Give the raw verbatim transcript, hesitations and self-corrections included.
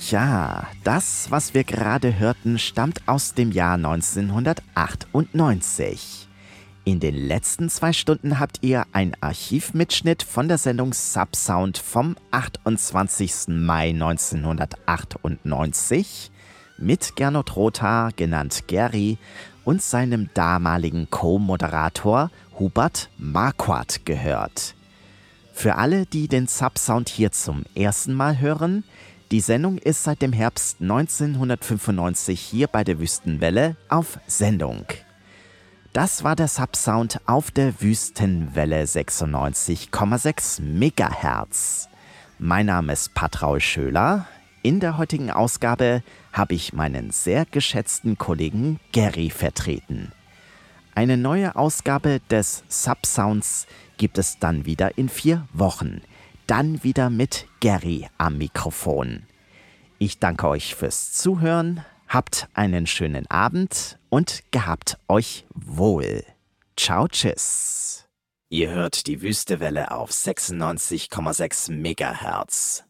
Tja, das, was wir gerade hörten, stammt aus dem Jahr neunzehnhundertachtundneunzig. In den letzten zwei Stunden habt ihr einen Archivmitschnitt von der Sendung Subsound vom achtundzwanzigsten Mai neunzehnhundertachtundneunzig mit Gernot Rothaar, genannt Geri, und seinem damaligen Co-Moderator Hubert Marquardt gehört. Für alle, die den Subsound hier zum ersten Mal hören, die Sendung ist seit dem Herbst neunzehnhundertfünfundneunzig hier bei der Wüstenwelle auf Sendung. Das war der Subsound auf der Wüstenwelle sechsundneunzig Komma sechs Megahertz. Mein Name ist Patraul Schöler. In der heutigen Ausgabe habe ich meinen sehr geschätzten Kollegen Geri vertreten. Eine neue Ausgabe des Subsounds gibt es dann wieder in vier Wochen. Dann wieder mit Geri am Mikrofon. Ich danke euch fürs Zuhören, habt einen schönen Abend und gehabt euch wohl. Ciao, tschüss. Ihr hört die Wüstewelle auf sechsundneunzig Komma sechs Megahertz.